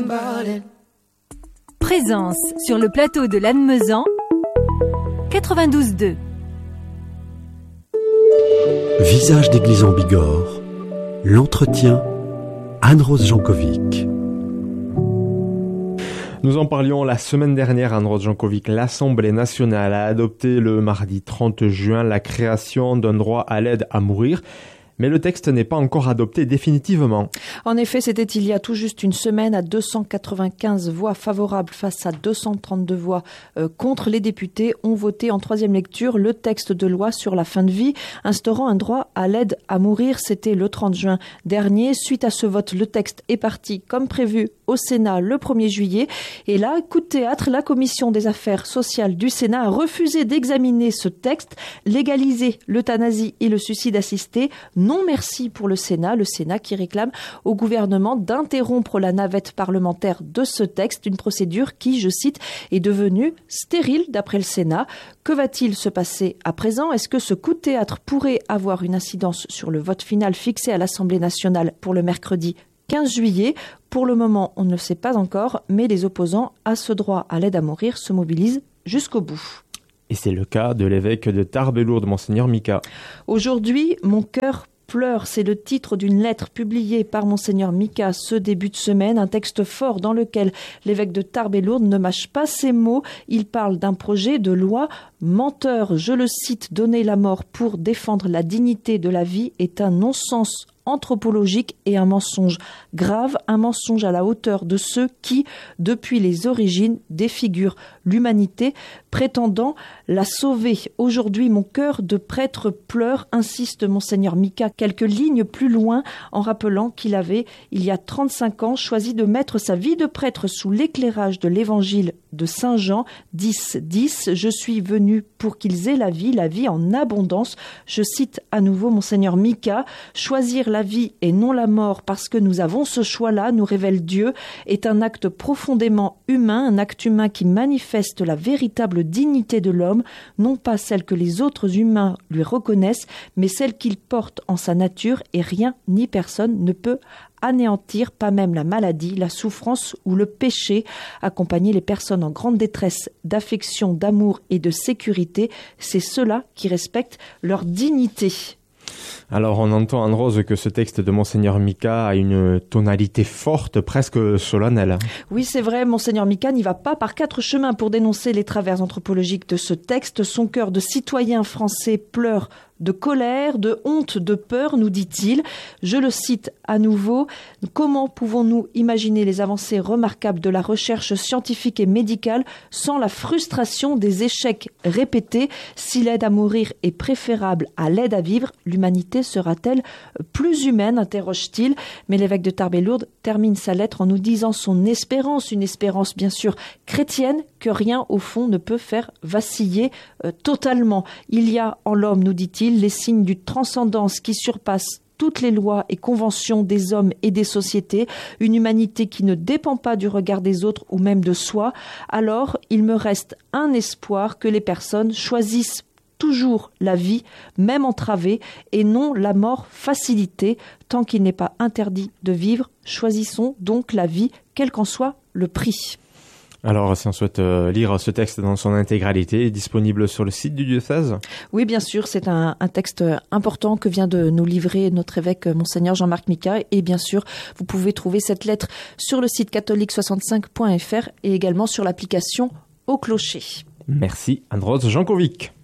Présence sur le plateau de Lannemezan, 92.2. Visage d'église en Bigorre, l'entretien, Anne-Rose Jankovic. Nous en parlions la semaine dernière, Anne-Rose Jankovic. L'Assemblée nationale a adopté le mardi 30 juin la création d'un droit à l'aide à mourir. Mais le texte n'est pas encore adopté définitivement. En effet, c'était il y a tout juste une semaine à 295 voix favorables face à 232 voix contre. Les députés ont voté en troisième lecture le texte de loi sur la fin de vie, instaurant un droit à l'aide à mourir. C'était le 30 juin dernier. Suite à ce vote, le texte est parti comme prévu au Sénat le 1er juillet. Et là, coup de théâtre, la Commission des affaires sociales du Sénat a refusé d'examiner ce texte, légaliser l'euthanasie et le suicide assisté. Non merci pour le Sénat qui réclame au gouvernement d'interrompre la navette parlementaire de ce texte, une procédure qui, je cite, est devenue stérile d'après le Sénat. Que va-t-il se passer à présent ? Est-ce que ce coup de théâtre pourrait avoir une incidence sur le vote final fixé à l'Assemblée nationale pour le mercredi 15 juillet. Pour le moment, on ne le sait pas encore, mais les opposants à ce droit à l'aide à mourir se mobilisent jusqu'au bout. Et c'est le cas de l'évêque de Tarbes-et-Lourdes, Monseigneur Mika. Aujourd'hui, mon cœur pleure, c'est le titre d'une lettre publiée par Monseigneur Mika ce début de semaine, un texte fort dans lequel l'évêque de Tarbes-et-Lourdes ne mâche pas ses mots. Il parle d'un projet de loi menteur. Je le cite, « Donner la mort pour défendre la dignité de la vie est un non-sens anthropologique et un mensonge grave, un mensonge à la hauteur de ceux qui, depuis les origines, défigurent l'humanité, prétendant la sauver. Aujourd'hui, mon cœur de prêtre pleure, insiste Monseigneur Mika quelques lignes plus loin, en rappelant qu'il avait, il y a 35 ans, choisi de mettre sa vie de prêtre sous l'éclairage de l'évangile de Saint Jean 10:10. Je suis venu pour qu'ils aient la vie en abondance. Je cite à nouveau Monseigneur Mika. Choisir la vie et non la mort parce que nous avons ce choix-là, nous révèle Dieu, est un acte profondément humain, un acte humain qui manifeste la véritable dignité de l'homme, non pas celle que les autres humains lui reconnaissent, mais celle qu'il porte en sa nature, et rien ni personne ne peut anéantir, pas même la maladie, la souffrance ou le péché. Accompagner les personnes en grande détresse d'affection, d'amour et de sécurité, c'est ceux-là qui respectent leur dignité. Alors on entend, Anne-Rose, que ce texte de Monseigneur Mika a une tonalité forte, presque solennelle. Oui, c'est vrai, Monseigneur Mika n'y va pas par quatre chemins pour dénoncer les travers anthropologiques de ce texte. Son cœur de citoyen français pleure de colère, de honte, de peur, nous dit-il. Je le cite à nouveau. Comment pouvons-nous imaginer les avancées remarquables de la recherche scientifique et médicale sans la frustration des échecs répétés ? Si l'aide à mourir est préférable à l'aide à vivre, l'humanité sera-t-elle plus humaine ? Interroge-t-il. Mais l'évêque de Tarbes-et-Lourdes termine sa lettre en nous disant son espérance, une espérance bien sûr chrétienne, que rien au fond ne peut faire vaciller totalement. Il y a en l'homme, nous dit-il, les signes d'une transcendance qui surpasse toutes les lois et conventions des hommes et des sociétés, une humanité qui ne dépend pas du regard des autres ou même de soi. Alors, il me reste un espoir, que les personnes choisissent toujours la vie, même entravée, et non la mort facilitée. Tant qu'il n'est pas interdit de vivre, choisissons donc la vie, quel qu'en soit le prix. Alors, si on souhaite lire ce texte dans son intégralité, est disponible sur le site du diocèse ? Oui, bien sûr, c'est un texte important que vient de nous livrer notre évêque Monseigneur Jean-Marc Mika. Et bien sûr, vous pouvez trouver cette lettre sur le site catholique65.fr et également sur l'application Au Clocher. Merci, Anne-Rose Jankovic.